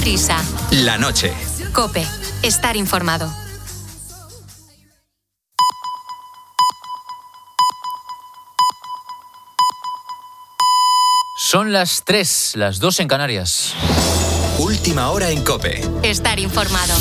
Prisa. La noche. COPE. Estar informado. Son las 3, las 2 en Canarias. Última hora en COPE. Estar informado.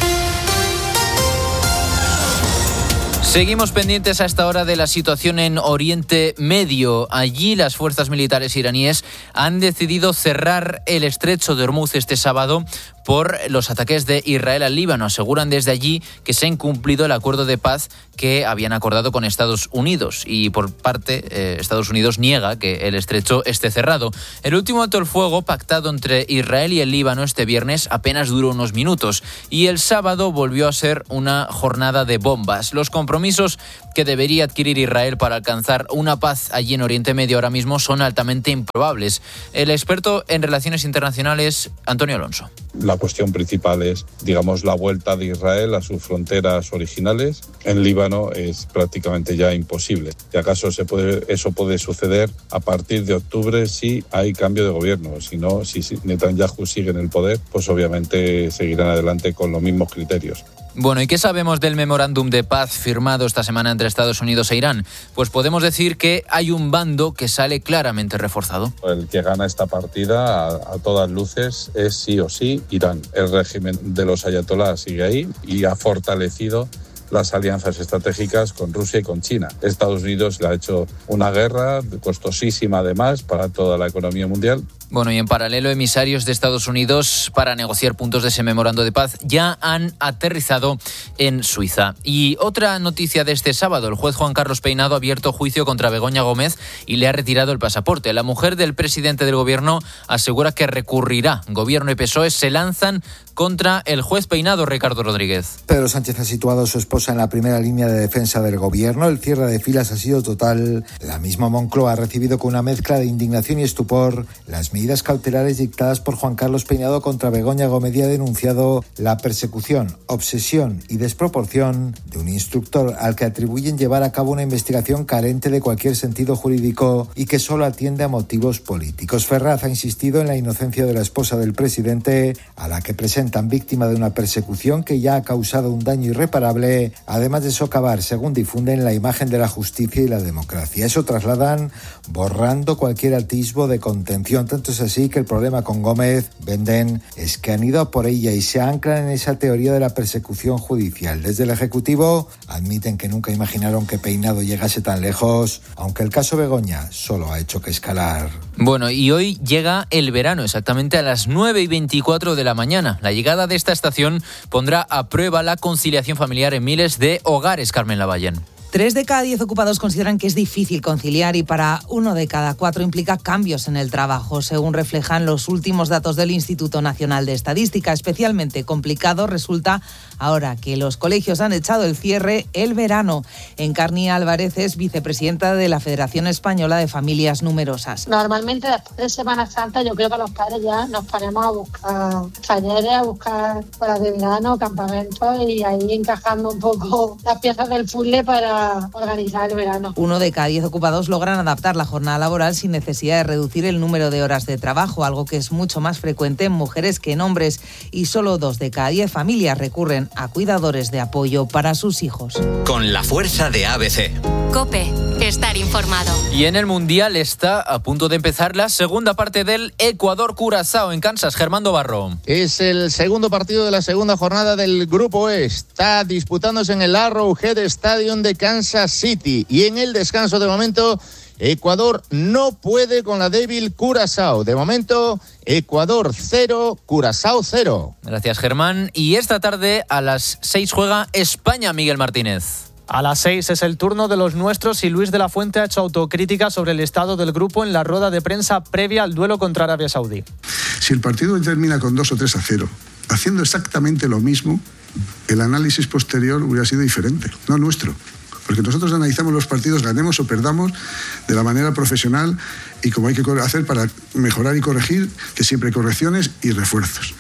Seguimos pendientes a esta hora de la situación en Oriente Medio. Allí las fuerzas militares iraníes han decidido cerrar el estrecho de Hormuz este sábado por los ataques de Israel al Líbano. Aseguran desde allí que se ha incumplido el acuerdo de paz que habían acordado con Estados Unidos y por parte Estados Unidos niega que el estrecho esté cerrado. El último alto el fuego pactado entre Israel y el Líbano este viernes apenas duró unos minutos y el sábado volvió a ser una jornada de bombas. Los compromisos que debería adquirir Israel para alcanzar una paz allí en Oriente Medio ahora mismo son altamente improbables. El experto en relaciones internacionales, Antonio Alonso. La cuestión principal es, digamos, la vuelta de Israel a sus fronteras originales. En Líbano es prácticamente ya imposible. Si acaso eso puede suceder a partir de octubre si hay cambio de gobierno. Si no, si Netanyahu sigue en el poder, pues obviamente seguirán adelante con los mismos criterios. Bueno, ¿y qué sabemos del memorándum de paz firmado esta semana entre Estados Unidos e Irán? Pues podemos decir que hay un bando que sale claramente reforzado. El que gana esta partida a todas luces es sí o sí Irán. El régimen de los ayatolás sigue ahí y ha fortalecido las alianzas estratégicas con Rusia y con China. Estados Unidos le ha hecho una guerra costosísima además para toda la economía mundial. Bueno, y en paralelo, emisarios de Estados Unidos para negociar puntos de ese memorando de paz ya han aterrizado en Suiza. Y otra noticia de este sábado, el juez Juan Carlos Peinado ha abierto juicio contra Begoña Gómez y le ha retirado el pasaporte. La mujer del presidente del gobierno asegura que recurrirá. Gobierno y PSOE se lanzan contra el juez Peinado, Ricardo Rodríguez. Pedro Sánchez ha situado a su esposa en la primera línea de defensa del gobierno. El cierre de filas ha sido total. La misma Moncloa ha recibido con una mezcla de indignación y estupor las medidas cautelares dictadas por Juan Carlos Peinado contra Begoña Gómez y ha denunciado la persecución, obsesión y desproporción de un instructor al que atribuyen llevar a cabo una investigación carente de cualquier sentido jurídico y que solo atiende a motivos políticos. Ferraz ha insistido en la inocencia de la esposa del presidente, a la que presentan víctima de una persecución que ya ha causado un daño irreparable, además de socavar, según difunden, la imagen de la justicia y la democracia. Eso trasladan borrando cualquier atisbo de contención. Tanto es así que el problema con Gómez, venden, es que han ido a por ella y se anclan en esa teoría de la persecución judicial. Desde el Ejecutivo admiten que nunca imaginaron que Peinado llegase tan lejos, aunque el caso Begoña solo ha hecho que escalar. Bueno, y hoy llega el verano, exactamente a las 9:24 de la mañana. La llegada de esta estación pondrá a prueba la conciliación familiar en miles de hogares, Carmen Lavallén. 3 de cada 10 ocupados consideran que es difícil conciliar y para 1 de cada 4 implica cambios en el trabajo, según reflejan los últimos datos del Instituto Nacional de Estadística. Especialmente complicado resulta ahora que los colegios han echado el cierre el verano. Encarni Álvarez es vicepresidenta de la Federación Española de Familias Numerosas. Normalmente después de Semana Santa yo creo que los padres ya nos ponemos a buscar talleres, a buscar horas de verano, campamentos y ahí encajando un poco las piezas del puzzle para organizar el verano. 1 de cada 10 ocupados logran adaptar la jornada laboral sin necesidad de reducir el número de horas de trabajo, algo que es mucho más frecuente en mujeres que en hombres, y solo 2 de cada 10 familias recurren a cuidadores de apoyo para sus hijos. Con la fuerza de ABC. COPE. Estar informado. Y en el Mundial está a punto de empezar la segunda parte del Ecuador-Curazao en Kansas. Germán Barro. Es el segundo partido de la segunda jornada del Grupo E. Está disputándose en el Arrowhead Stadium de Kansas City. Y en el descanso de momento, Ecuador no puede con la débil Curazao. De momento, Ecuador 0, Curazao 0. Gracias, Germán. Y esta tarde a las 6 juega España, Miguel Martínez. A las 6 es el turno de los nuestros y Luis de la Fuente ha hecho autocrítica sobre el estado del grupo en la rueda de prensa previa al duelo contra Arabia Saudí. Si el partido termina con 2 o 3-0, haciendo exactamente lo mismo, el análisis posterior hubiera sido diferente, no nuestro. Porque nosotros analizamos los partidos, ganemos o perdamos, de la manera profesional y como hay que hacer para mejorar y corregir, que siempre hay correcciones y refuerzos.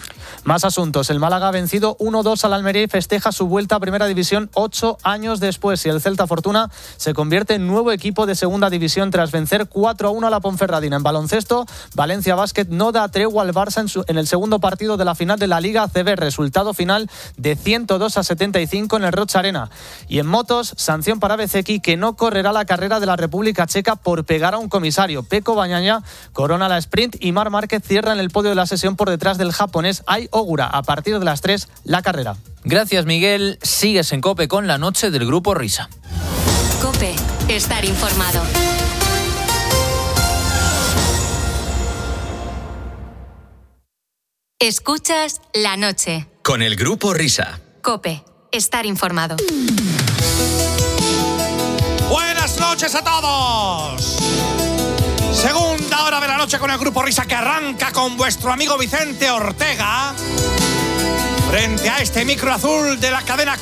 Más asuntos. El Málaga ha vencido 1-2 al Almería y festeja su vuelta a Primera División 8 años después. Y el Celta Fortuna se convierte en nuevo equipo de Segunda División tras vencer 4-1 a la Ponferradina. En baloncesto, Valencia Basket no da tregua al Barça en el segundo partido de la final de la Liga ACB. Resultado final de 102-75 en el Rocha Arena. Y en motos, sanción para Bezzecchi, que no correrá la carrera de la República Checa por pegar a un comisario. Pecco Bagnaia corona la sprint y Marc Márquez cierra en el podio de la sesión por detrás del japonés Ai Ogura. A partir de las 3, la carrera. Gracias, Miguel. Sigues en COPE con la noche del Grupo Risa. COPE. Estar informado. Escuchas la noche. Con el Grupo Risa. COPE. Estar informado. Buenas noches a todos. Segunda hora de la noche con el Grupo Risa, que arranca con vuestro amigo Vicente Ortega frente a este micro azul de la cadena